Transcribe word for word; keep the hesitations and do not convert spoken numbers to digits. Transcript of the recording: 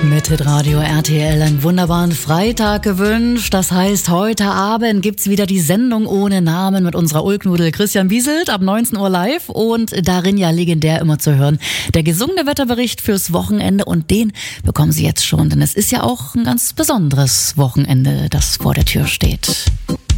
Mit Hitradio R T L einen wunderbaren Freitag gewünscht. Das heißt, heute Abend gibt's wieder die Sendung ohne Namen mit unserer Ulknudel Christian Wieselt ab neunzehn Uhr live und darin ja legendär immer zu hören der gesungene Wetterbericht fürs Wochenende, und den bekommen Sie jetzt schon, denn es ist ja auch ein ganz besonderes Wochenende, das vor der Tür steht.